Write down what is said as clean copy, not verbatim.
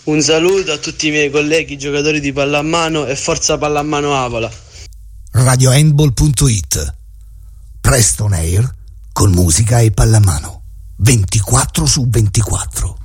Un saluto a tutti i miei colleghi giocatori di pallamano e forza pallamano Avola. RadioHandball.it. Presto on air con musica e pallamano 24/24.